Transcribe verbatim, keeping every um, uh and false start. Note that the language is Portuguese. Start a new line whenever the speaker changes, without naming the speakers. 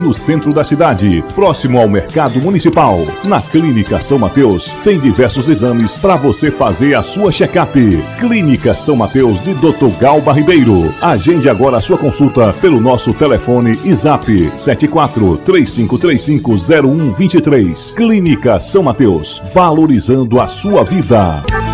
No centro da cidade, próximo ao Mercado Municipal. Na Clínica São Mateus, tem diversos exames para você fazer a sua check-up. Clínica São Mateus de doutor Galba Ribeiro. Agende agora a sua consulta pelo nosso telefone e zap sete quatro três cinco três cinco zero um dois três. Clínica São Mateus, valorizando a sua vida.